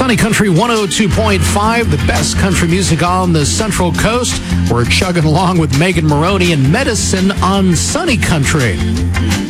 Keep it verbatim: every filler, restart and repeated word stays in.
Sunny Country one oh two point five, the best country music on the Central Coast. We're chugging along with Megan Moroney and Medicine on Sunny Country.